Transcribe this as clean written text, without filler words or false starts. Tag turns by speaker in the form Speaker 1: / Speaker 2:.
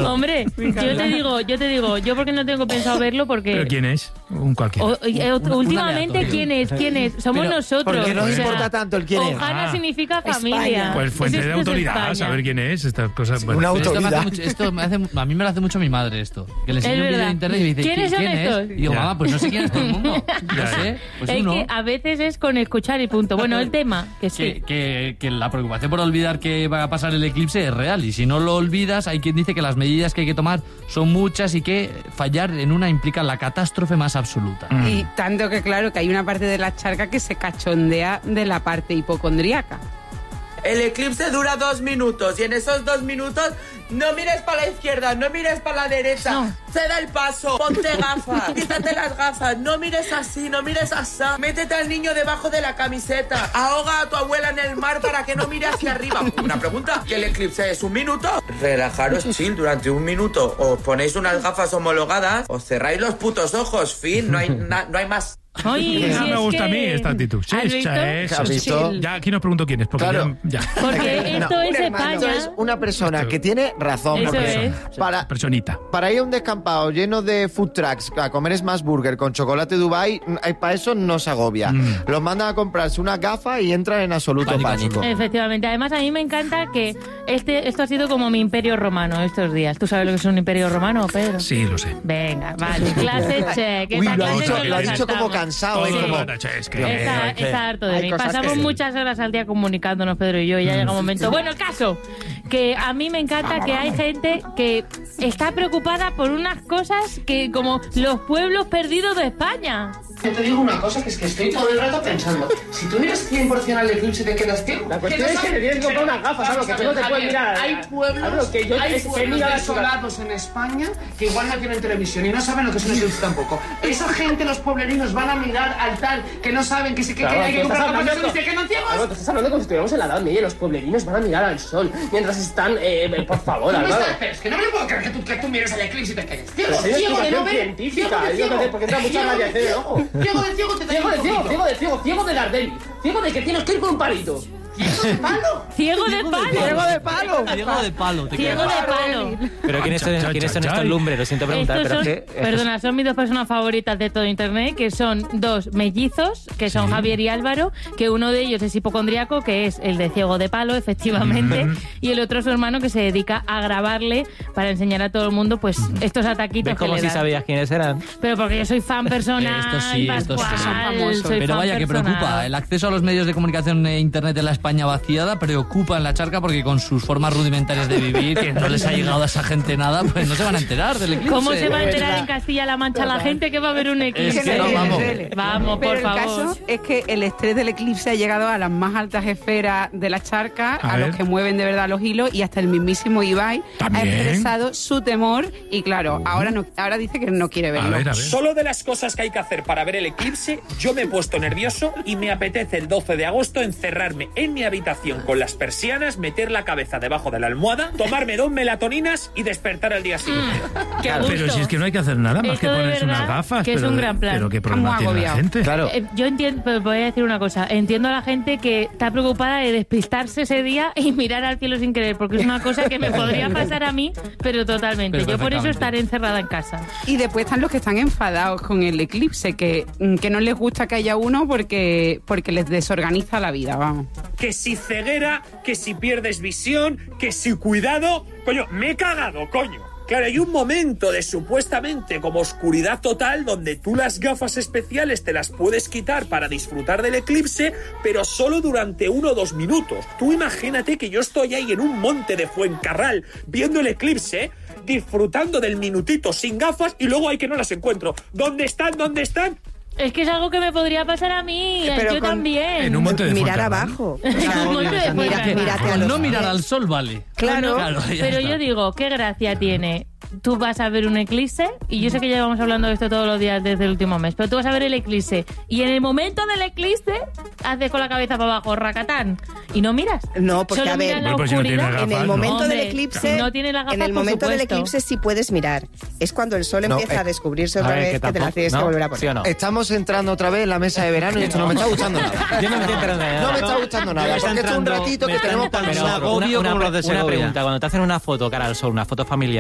Speaker 1: Claro.
Speaker 2: Hombre, yo te digo, yo porque no tengo pensado verlo porque...
Speaker 1: ¿Pero quién es? Un cualquiera.
Speaker 2: Últimamente, ¿quién es? Somos nosotros.
Speaker 3: ¿Por qué nos importa tanto el quién es?
Speaker 2: Ojana significa familia.
Speaker 4: España.
Speaker 1: Pues fuente de autoridad, saber quién es, estas cosas.
Speaker 3: Una autoridad.
Speaker 5: A mí me lo hace mucho mi madre esto. Que le enseño un vídeo de internet y me dice,
Speaker 2: ¿quiénes son estos?
Speaker 5: Y digo, mamá, pues no sé quién es todo el mundo. No sé, pues
Speaker 2: es
Speaker 5: uno.
Speaker 2: que a veces es con escuchar y punto. Bueno, el tema, que sí.
Speaker 5: Que la preocupación por olvidar que va a pasar el eclipse es real. Y si no lo olvidas, hay quien dice que las medidas que hay que tomar son muchas y que fallar en una implica la catástrofe más absoluta.
Speaker 4: Y tanto que claro que hay una parte de la charca que se cachondea de la parte hipocondríaca.
Speaker 6: El eclipse dura 2 minutos y en esos 2 minutos no mires para la izquierda, no mires para la derecha,
Speaker 2: No.
Speaker 6: ceda el paso, ponte gafas, quítate las gafas, no mires así, no mires así, métete al niño debajo de la camiseta, ahoga a tu abuela en el mar para que no mire hacia arriba. Una pregunta, ¿que el eclipse es 1 minuto? Relajaros chill durante 1 minuto, os ponéis unas gafas homologadas, os cerráis los putos ojos, fin, no hay más.
Speaker 2: Oye,
Speaker 1: No
Speaker 2: si
Speaker 1: me
Speaker 2: es
Speaker 1: gusta a mí
Speaker 2: que-
Speaker 1: esta actitud.
Speaker 2: ¿Has visto?
Speaker 3: ¿Has visto?
Speaker 1: Ya aquí nos pregunto quién es, porque
Speaker 3: Claro.
Speaker 1: ya.
Speaker 2: Porque esto es España.
Speaker 3: Esto es una persona que tiene razón.
Speaker 2: Eso
Speaker 3: porque
Speaker 2: es.
Speaker 1: Personita.
Speaker 3: Para ir a un descampado lleno de food trucks a comer Smash Burger con chocolate Dubai, para eso no se agobia. Los mandan a comprarse unas gafas y entran en absoluto pánico.
Speaker 2: Efectivamente. Además, a mí me encanta que esto ha sido como mi imperio romano estos días. ¿Tú sabes lo que es un imperio romano, Pedro?
Speaker 1: Sí, lo sé.
Speaker 2: Venga, vale. Clase check.
Speaker 3: Uy,
Speaker 2: Esta
Speaker 3: lo ha
Speaker 2: clase
Speaker 3: dicho,
Speaker 2: nos
Speaker 3: lo ha
Speaker 2: la
Speaker 3: dicho como
Speaker 2: saltamos.
Speaker 3: cansado.
Speaker 2: Sí.
Speaker 3: como...
Speaker 1: Es que-
Speaker 2: Está harto de
Speaker 4: hay
Speaker 2: mí.
Speaker 4: cosas
Speaker 2: Pasamos
Speaker 4: que sí.
Speaker 2: muchas horas al día comunicándonos, Pedro y yo, y ya llega un momento. Bueno, el caso, que a mí me encanta que hay gente que está preocupada por unas cosas que como los pueblos perdidos de España.
Speaker 7: Yo te digo una cosa, que es que estoy todo el rato pensando, si tú miras 100% al eclipse te quedas ciego.
Speaker 8: La cuestión es que te tienes que comprar unas gafas, algo que tú no te puedes mirar.
Speaker 7: Hay pueblos,
Speaker 8: que yo
Speaker 7: hay
Speaker 8: es que
Speaker 7: pueblos
Speaker 8: mira la
Speaker 7: desolados en España que igual no tienen televisión y no saben lo que es un eclipse tampoco. Esa gente, los pueblerinos, van a mirar al tal que no saben que hay que comprar gafas y se quedan ciegos.
Speaker 8: Álvaro, tú estás hablando como si estuviéramos en la Edad Media. Los pueblerinos van a mirar al sol mientras están... por favor, Álvaro.
Speaker 7: Pero es que no me puedo creer que tú mires al eclipse y te quedes ciego.
Speaker 8: Pero hay
Speaker 7: Ciego de no
Speaker 8: explicación
Speaker 7: ver,
Speaker 8: científica,
Speaker 7: ciego de
Speaker 8: es lo que
Speaker 7: ciego.
Speaker 8: hace, porque entra mucha radiación en el ojo.
Speaker 7: Ciego de ciego te da
Speaker 8: Ciego
Speaker 7: un
Speaker 8: de ciego,
Speaker 7: poquito.
Speaker 8: ciego de ciego, ciego de Gardel. Ciego de que tienes que ir con un palito.
Speaker 7: ¿Ciego de palo?
Speaker 2: Ciego de palo.
Speaker 3: ¡Ciego de palo!
Speaker 5: Ciego de palo. te
Speaker 2: Ciego
Speaker 5: quedas.
Speaker 2: de palo.
Speaker 9: Pero ¿quiénes son estos lumbres? Lo siento preguntar,
Speaker 2: Estos
Speaker 9: pero
Speaker 2: son,
Speaker 9: es que...
Speaker 2: perdona, son mis dos personas favoritas de todo internet, que son dos mellizos, que son Javier y Álvaro, que uno de ellos es hipocondríaco, que es el de ciego de palo, efectivamente, y el otro es su hermano, que se dedica a grabarle para enseñar a todo el mundo pues estos ataquitos
Speaker 9: ¿Ves
Speaker 2: que
Speaker 9: como
Speaker 2: le
Speaker 9: si
Speaker 2: dan.
Speaker 9: sabías quiénes eran?
Speaker 2: Pero porque yo soy fan personal,
Speaker 5: Estos sí.
Speaker 2: Pascual, soy
Speaker 5: Pero
Speaker 2: fan
Speaker 5: vaya que
Speaker 2: personal.
Speaker 5: preocupa. El acceso a los medios de comunicación e internet en la España vaciada preocupa en la charca porque con sus formas rudimentarias de vivir, que no les ha llegado a esa gente nada, pues no se van a enterar del eclipse.
Speaker 2: ¿Cómo se va a enterar en Castilla-La Mancha la gente que va a ver un eclipse?
Speaker 5: Es que no, vamos.
Speaker 2: Vamos,
Speaker 4: Pero
Speaker 2: por
Speaker 4: el
Speaker 2: favor.
Speaker 4: caso es que el estrés del eclipse ha llegado a las más altas esferas de la charca,
Speaker 1: A
Speaker 4: a
Speaker 1: ver.
Speaker 4: los que mueven de verdad los hilos, y hasta el mismísimo Ibai
Speaker 1: ¿También?
Speaker 4: ha expresado su temor y claro, ahora dice que no quiere
Speaker 1: A
Speaker 4: verlo.
Speaker 1: ver.
Speaker 10: Solo de las cosas que hay que hacer para ver el eclipse, yo me he puesto nervioso y me apetece el 12 de agosto encerrarme en mi habitación con las persianas, meter la cabeza debajo de la almohada, tomarme 2 melatoninas y despertar al día siguiente.
Speaker 2: Qué a gusto.
Speaker 1: Pero si es que no hay que hacer nada más
Speaker 2: Esto
Speaker 1: que
Speaker 2: de
Speaker 1: ponerse
Speaker 2: verdad
Speaker 1: unas gafas.
Speaker 2: que es un gran plan.
Speaker 1: Pero qué problema
Speaker 4: Estamos
Speaker 1: tiene la
Speaker 4: agobiados.
Speaker 1: gente.
Speaker 3: Claro.
Speaker 2: Yo entiendo, pero voy a decir una cosa. Entiendo a la gente que está preocupada de despistarse ese día y mirar al cielo sin querer, porque es una cosa que me podría pasar a mí, pero totalmente.
Speaker 5: Pero
Speaker 2: Yo por eso
Speaker 5: perfectamente.
Speaker 2: estaré encerrada en casa.
Speaker 4: Y después están los que están enfadados con el eclipse, que no les gusta que haya uno porque les desorganiza la vida, vamos.
Speaker 10: Que si ceguera, que si pierdes visión, que si cuidado... Coño, me he cagado, coño. Claro, hay un momento de supuestamente como oscuridad total donde tú las gafas especiales te las puedes quitar para disfrutar del eclipse, pero solo durante 1 o 2 minutos. Tú imagínate que yo estoy ahí en un monte de Fuencarral viendo el eclipse, disfrutando del minutito sin gafas y luego hay que no las encuentro. ¿Dónde están? ¿Dónde están?
Speaker 2: Es que es algo que me podría pasar a mí.
Speaker 11: Pero
Speaker 2: Yo
Speaker 11: con-
Speaker 2: también.
Speaker 1: En un monte de
Speaker 11: Mirar
Speaker 1: Fuencarral.
Speaker 11: abajo.
Speaker 2: En un monte de Fuencarral.
Speaker 11: Mírate a
Speaker 5: Con
Speaker 11: los
Speaker 5: no mirar
Speaker 11: pies.
Speaker 5: al sol vale.
Speaker 11: Claro.
Speaker 5: ya
Speaker 2: Pero
Speaker 5: está.
Speaker 2: yo digo, ¿qué gracia tiene? Tú vas a ver un eclipse, y yo sé que llevamos hablando de esto todos los días desde el último mes, pero tú vas a ver el eclipse, y en el momento del eclipse haces con la cabeza para abajo, racatán, y no miras.
Speaker 11: No, porque
Speaker 2: Solo
Speaker 11: a ver,
Speaker 2: miras la
Speaker 1: Bueno, pues si no tiene
Speaker 2: oscuridad.
Speaker 1: gafas,
Speaker 11: en el momento
Speaker 2: Hombre,
Speaker 11: del eclipse,
Speaker 2: no tiene las gafas,
Speaker 11: en el
Speaker 2: por
Speaker 11: momento del
Speaker 2: supuesto.
Speaker 11: eclipse sí puedes mirar. Es cuando el sol
Speaker 3: No,
Speaker 11: empieza a descubrirse
Speaker 9: a
Speaker 11: otra
Speaker 9: ver,
Speaker 11: vez
Speaker 9: que
Speaker 11: que te la
Speaker 9: tampoco-
Speaker 11: tienes que
Speaker 9: ¿no?
Speaker 11: volver a poner.
Speaker 9: ¿Sí o no?
Speaker 3: Estamos entrando otra vez en la mesa de verano y esto no me está gustando nada.
Speaker 9: Yo no me estoy enterando de nada.
Speaker 3: No me está gustando nada, porque esto es un ratito que tenemos para
Speaker 9: Pero
Speaker 3: nosotros.
Speaker 9: una pregunta, cuando te hacen una foto cara al sol, una foto familiar,